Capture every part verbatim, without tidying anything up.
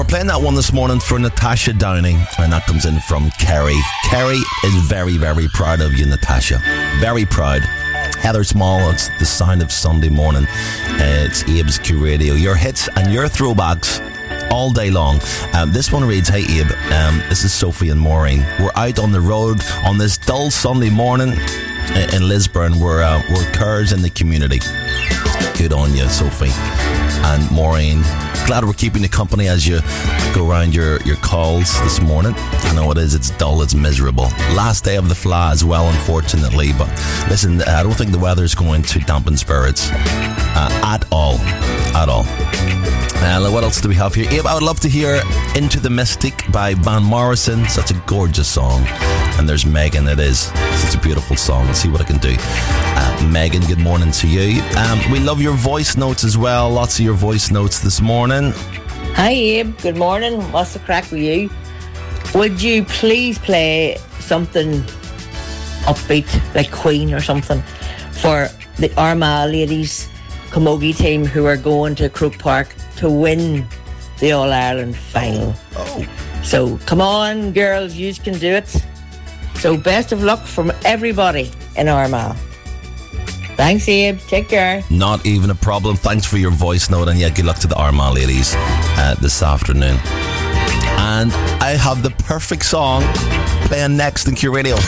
We're playing that one this morning for Natasha Downing, and that comes in from Kerry. Kerry is very, very proud of you, Natasha. Very proud. Heather Small, it's the sound of Sunday morning. Uh, it's Abe's Q Radio. Your hits and your throwbacks all day long. Um, this one reads, hey Abe, um, this is Sophie and Maureen. We're out on the road on this dull Sunday morning in Lisburn. We're, uh, we're curs in the community. Good on you, Sophie and Maureen. Glad we're keeping you company as you go around your, your calls this morning. I know it is, it's dull, it's miserable. Last day of the Fla as well, unfortunately. But listen, I don't think the weather's going to dampen spirits uh, at all. At all. Uh, what else do we have here? Abe, I would love to hear Into the Mystic by Van Morrison. Such a gorgeous song. And there's Megan, it is. Such a beautiful song. Let's see what I can do. Uh, Megan, good morning to you. Um, we love your voice notes as well. Lots of your voice notes this morning. Hi Abe, good morning. What's the crack with you? Would you please play something upbeat, like Queen or something, for the Armagh ladies camogie team who are going to Croke Park to win the All-Ireland final? Oh. So come on girls, you can do it. So best of luck from everybody in Armagh. Thanks Abe, take care. Not even a problem. Thanks for your voice note, and yeah, good luck to the Armagh ladies uh, this afternoon. And I have the perfect song playing next in Q Radio.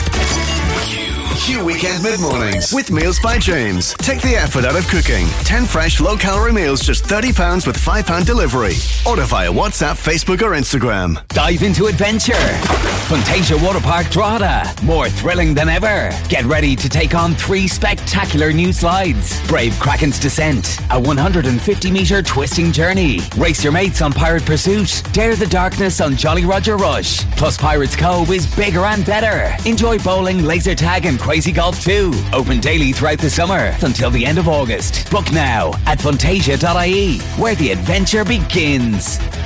Q Weekend Mid-Mornings with Meals by James. Take the effort out of cooking. ten fresh low-calorie meals, just thirty pounds with five pounds delivery. Order via WhatsApp, Facebook or Instagram. Dive into adventure. Fantasia Water Park Drogheda. More thrilling than ever. Get ready to take on three spectacular new slides. Brave Kraken's Descent. A one hundred fifty metre twisting journey. Race your mates on Pirate Pursuit. Dare the darkness on Jolly Roger Rush. Plus Pirates Cove is bigger and better. Enjoy bowling, laser tag and Crazy Golf too. Open daily throughout the summer until the end of August. Book now at fantasia dot I E, where the adventure begins.